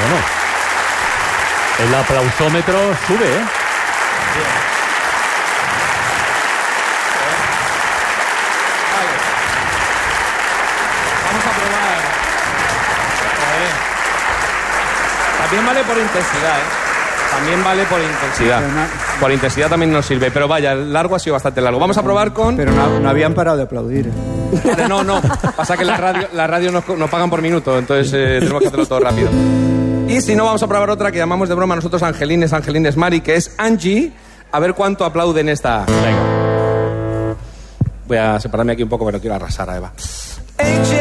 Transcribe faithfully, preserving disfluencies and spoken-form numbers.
bueno. El aplausómetro sube, ¿eh? Vamos a probar. También vale por intensidad, ¿eh? También vale por intensidad. Por intensidad también nos sirve. Pero vaya, el largo ha sido bastante largo. Vamos a probar con... Pero no, no habían parado de aplaudir. No, no. Pasa que la radio, la radio nos, nos pagan por minuto, entonces eh, tenemos que hacerlo todo rápido. Y si no, vamos a probar otra que llamamos de broma nosotros Angelines, Angelines Mari, que es Angie. A ver cuánto aplauden esta. Venga. Voy a separarme aquí un poco, pero quiero arrasar a Eva. Angie,